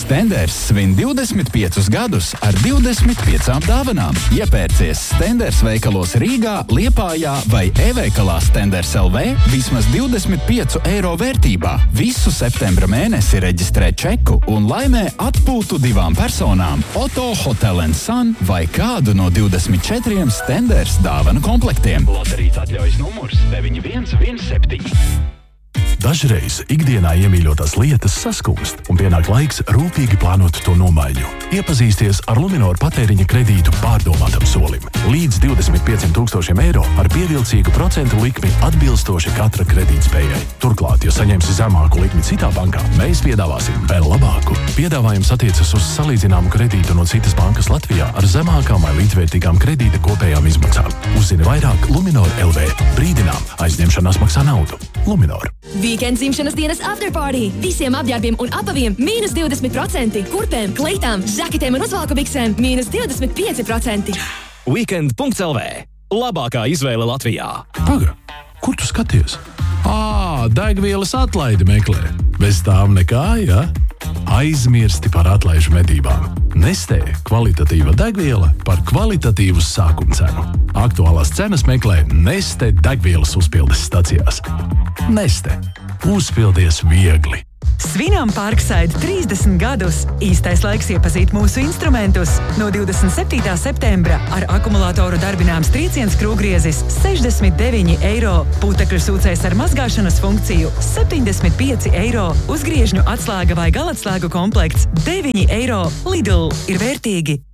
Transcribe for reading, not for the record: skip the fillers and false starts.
Stenders svin 25 gadus ar 25 dāvanām. Iepērcies Stenders veikalos Rīgā, Liepājā vai e-veikalā Stenders LV vismaz 25 eiro vērtībā. Visu septembra mēnesi reģistrē čeku un laimē atpūtu 2 personām, Otto Hotel & Sun vai kādu no 24 Stenders dāvanu komplektiem. Loterijas atļaujas numurs 9117. Dažreiz ikdienā iemīļotās lietas saskumst un pienāk laiks rūpīgi plānot to nomaiņu. Iepazīsties ar Luminor patēriņa kredītu pārdomātam solim. Līdz 25 000 eiro ar pievilcīgu procentu likmi atbilstoši katra kredītspējai. Turklāt, ja saņemsi zemāku likmi citā bankā, mēs piedāvāsim vēl labāku. Piedāvājums attiecas uz salīdzināmu kredītu no citas bankas Latvijā ar zemākām vai līdzvērtīgām kredīta kopējām izmaksām. Uzzini vairāk Luminor LV. Brīdinām, aizņemšanās maksā naudu. Luminor. Weekend dzimšanas dienas afterparty. Visiem apģērbiem un apaviem -20%. Kurpēm, kleitām, žaketēm un uzvalku biksēm -25%. Weekend.lv. Labākā izvēle Latvijā. Paga, kur tu skaties? Degvielas atlaidi meklē. Bez tām nekā, ja? Aizmirsti par atlaižu medībām. Nestē kvalitatīva degviela par kvalitatīvu sākumcenu. Aktuālās cenas meklē Neste degvielas uzpildes stacijās. Neste. Uzpildies viegli. Svinām Parkside 30 gadus. Īstais laiks iepazīt mūsu instrumentus. No 27. septembra ar akumulātoru darbināms trieciens krūgriezis 69 eiro. Putekļu sūcējs ar mazgāšanas funkciju 75 eiro. Uzgriežņu atslēga vai galatslēgu komplekts 9 eiro. Lidl ir vērtīgi.